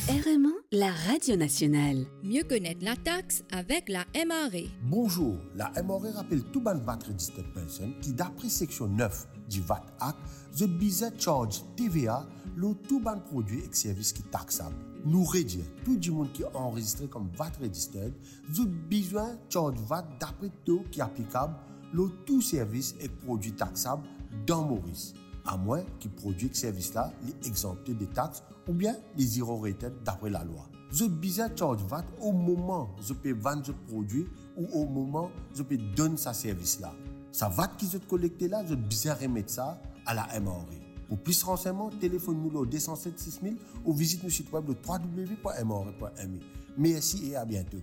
RMA, la radio nationale. Mieux connaître la taxe avec la MRE. Bonjour, la MRE rappelle tout ban VAT registered person qui, d'après section 9 du VAT Act, the bizarre charge TVA, le tout ban produit et services qui taxable. Nous redire tout le monde qui est enregistré comme VAT registered, the besoin charge VAT d'après taux qui est applicable, le tout service et produit taxable dans Maurice. À moins qu'il produit ce service-là, les exemptés des taxes ou bien les zéro rated d'après la loi. Je bizarre charge VAT au moment où je peux vendre ce produit ou au moment où je peux donner ce service-là. Ça VAT qui se collecté là, je bizarre remettre ça à la MRE. Pour plus de renseignements, téléphone-nous au 207 6000 ou visite notre site web le www.mre.me. Merci et à bientôt.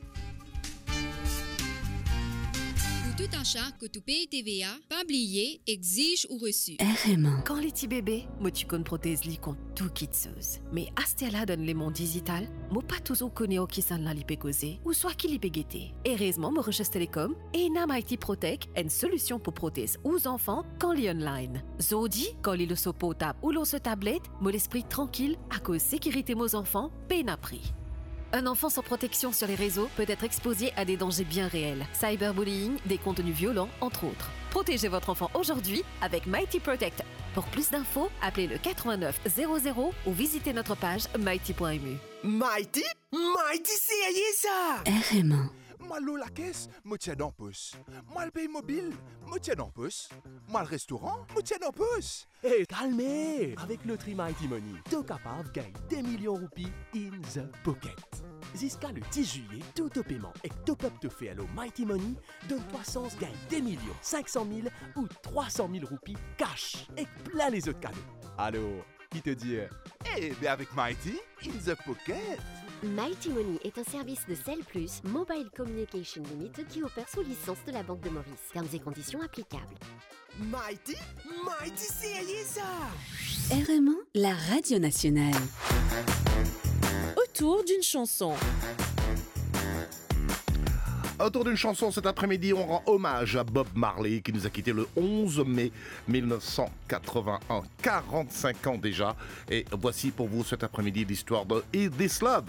Pour tout achat que tu payes TVA, pas oublier, exige ou reçu. RMA. Quand les petits bébés, moi tu connais prothèse li contre tout kitseuse. Mais Astella donne les mondes digital, moi pas toujours connais au qui s'en la lipé causer, ou soit qui lipé guetté. Heureusement, moi recherche télécom, et na Mighty Protect, une solution pour prothèse aux enfants quand li online. Zodi, quand li le so potable ou l'on se tablette, moi l'esprit tranquille, à cause sécurité aux enfants, peine à prix. Un enfant sans protection sur les réseaux peut être exposé à des dangers bien réels. Cyberbullying, des contenus violents, entre autres. Protégez votre enfant aujourd'hui avec Mighty Protect. Pour plus d'infos, appelez le 89 00 ou visitez notre page mighty.mu. Mighty? Mighty, c'est ça! RMA. Moi, l'eau la caisse, me tiens dans pouce. Moi, le pays mobile, me tiens dans pouce. Moi, le restaurant, me tiens dans pouce. Hey, calmez! Avec le Tri Mighty Money, t'es capable de gagner des millions de roupies in the pocket. Jusqu'à le 10 juillet, tout au paiement et top-up te fait à l'eau Mighty Money donne toi sens gagne des millions, 500 000 ou 300 000 roupies cash et plein les autres cadeaux. Alors, qui te dit? Eh bien, avec Mighty, in the pocket. Mighty Money est un service de Cell Plus Mobile Communication Limited qui opère sous licence de la Banque de Maurice. Termes et conditions applicables. Mighty? Mighty, c'est ça! RMA, la radio nationale. Autour d'une chanson. Autour d'une chanson cet après-midi, on rend hommage à Bob Marley qui nous a quittés le 11 mai 1981. 45 ans déjà. Et voici pour vous cet après-midi l'histoire de Is This Love?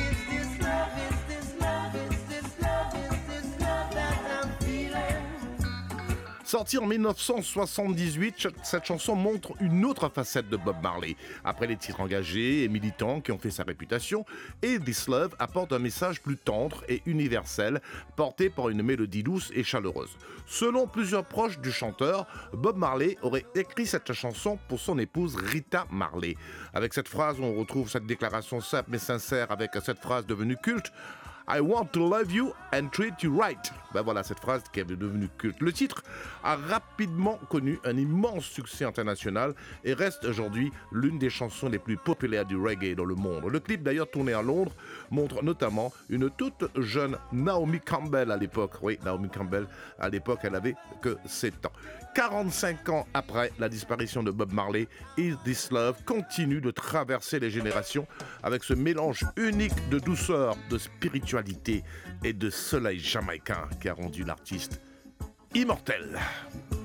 Sortie en 1978, cette chanson montre une autre facette de Bob Marley. Après les titres engagés et militants qui ont fait sa réputation, Is This Love apporte un message plus tendre et universel, porté par une mélodie douce et chaleureuse. Selon plusieurs proches du chanteur, Bob Marley aurait écrit cette chanson pour son épouse Rita Marley. Avec cette phrase, on retrouve cette déclaration simple mais sincère avec cette phrase devenue culte. I want to love you and treat you right. Ben voilà, cette phrase qui est devenue culte. Le titre a rapidement connu un immense succès international et reste aujourd'hui l'une des chansons les plus populaires du reggae dans le monde. Le clip, d'ailleurs tourné à Londres, montre notamment une toute jeune Naomi Campbell à l'époque. Oui, Naomi Campbell, à l'époque, elle avait que 7 ans. 45 ans après la disparition de Bob Marley, Is This Love continue de traverser les générations avec ce mélange unique de douceur, de spiritualité et de soleil jamaïcain qui a rendu l'artiste immortel.